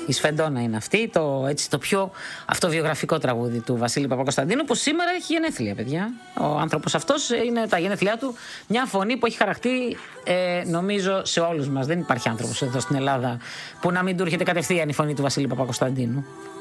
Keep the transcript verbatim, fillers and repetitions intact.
Η Σφεντόνα είναι αυτή, το, έτσι, το πιο αυτοβιογραφικό τραγούδι του Βασίλη Παπακοσταντίνου, που σήμερα έχει γενέθλια, παιδιά. Ο άνθρωπος αυτός είναι τα γενέθλιά του μια φωνή που έχει χαραχτεί, ε, νομίζω, σε όλους μας. Δεν υπάρχει άνθρωπος εδώ στην Ελλάδα που να μην του έρχεται κατευθείαν η φωνή του Βασίλη Παπακοσταντίνου.